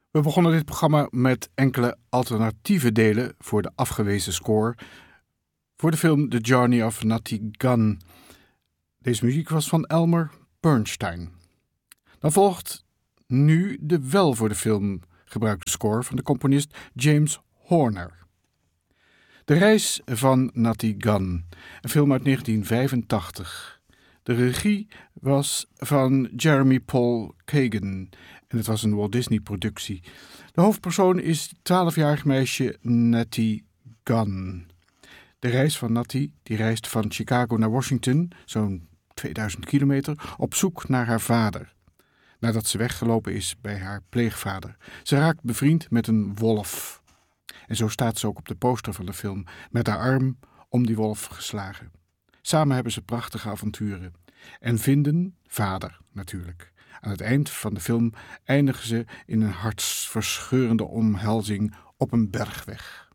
We begonnen dit programma met enkele alternatieve delen voor de afgewezen score voor de film The Journey of Natty Gunn. Deze muziek was van Elmer Bernstein. Dan volgt nu de wel voor de film gebruikte score van de componist James Horner. De reis van Natty Gunn, een film uit 1985. De regie was van Jeremy Paul Kagan en het was een Walt Disney productie. De hoofdpersoon is 12-jarig meisje Natty Gunn. De reis van Natty, die reist van Chicago naar Washington, zo'n 2000 kilometer, op zoek naar haar vader. Nadat ze weggelopen is bij haar pleegvader. Ze raakt bevriend met een wolf. En zo staat ze ook op de poster van de film, met haar arm om die wolf geslagen. Samen hebben ze prachtige avonturen. En vinden vader natuurlijk. Aan het eind van de film eindigen ze in een hartverscheurende omhelzing op een bergweg.